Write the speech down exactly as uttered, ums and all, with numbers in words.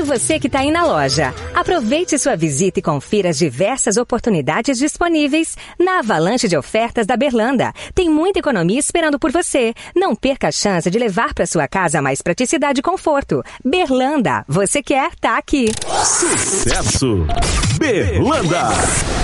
E você que está aí na loja, aproveite sua visita e confira as diversas oportunidades disponíveis na avalanche de ofertas da Berlanda. Tem muita economia esperando por você. Não perca a chance de levar para sua casa mais praticidade e conforto. Berlanda, você quer, tá aqui. Sucesso! Berlanda!